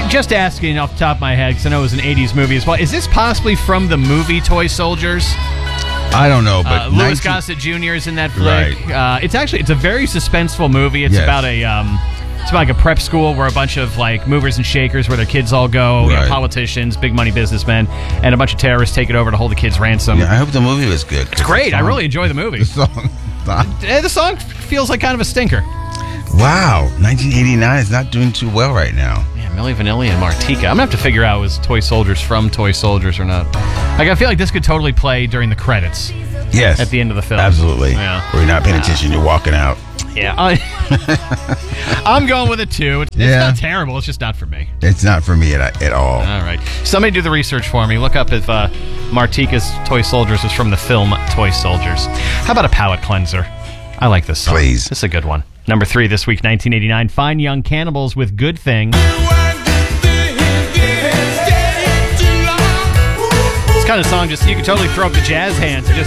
Just asking off the top of my head, because I know it was an 80s movie as well. Is this possibly from the movie Toy Soldiers? I don't know, but Louis Gossett Jr. is in that flick. Right. It's a very suspenseful movie. It's about it's about like a prep school where a bunch of like movers and shakers, where their kids all go, you know, politicians, big money businessmen, and a bunch of terrorists take it over to hold the kids ransom. Yeah, I hope the movie was good. It's great. I really enjoy the movie. The song feels like kind of a stinker. Wow, 1989 is not doing too well right now. Yeah, Milli Vanilli and Martika. I'm gonna have to figure out was Toy Soldiers from Toy Soldiers or not. Like, I feel like this could totally play during the credits. Yes, at the end of the film. Absolutely. Yeah. Where you're not paying attention, you're walking out. Yeah, I'm going with a 2. It's not terrible. It's just not for me. It's not for me at all. All right. Somebody do the research for me. Look up if Martika's Toy Soldiers is from the film Toy Soldiers. How about a palate cleanser? I like this song. Please. This is a good one. Number 3 this week, 1989. Fine Young Cannibals with Good Thing. This kind of song, just you can totally throw up the jazz hands and just